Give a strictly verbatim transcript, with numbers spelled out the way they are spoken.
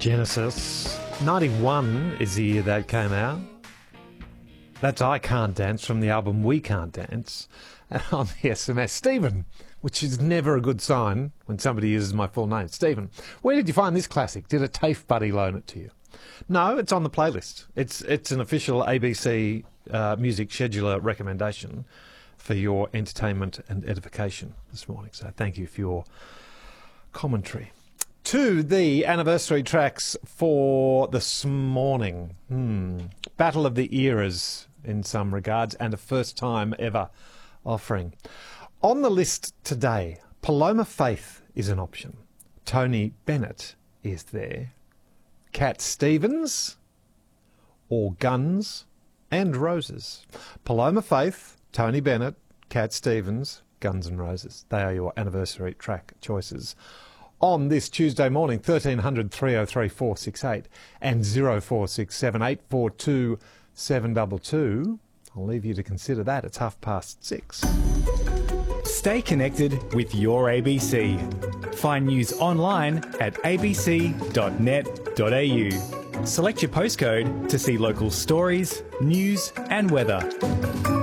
Genesis. ninety-one is the year that came out. That's I Can't Dance from the album We Can't Dance. And on the S M S, Stephen, which is never a good sign when somebody uses my full name. Stephen, where did you find this classic? Did a TAFE buddy loan it to you? No, it's on the playlist. It's it's an official A B C uh, music scheduler recommendation for your entertainment and edification this morning. So thank you for your commentary. To the anniversary tracks for this morning. Hmm. Battle of the Eras in some regards, and a first time ever offering. On the list today, Paloma Faith is an option. Tony Bennett is there. Cat Stevens or Guns and Roses. Paloma Faith, Tony Bennett, Cat Stevens, Guns and Roses. They are your anniversary track choices on this Tuesday morning. Thirteen hundred, three oh three, four six eight and zero four six seven, eight four two, seven two two. I'll leave you to consider that. It's half past six. Stay connected with your A B C. Find news online at a b c dot net dot a u. Select your postcode to see local stories, news and weather.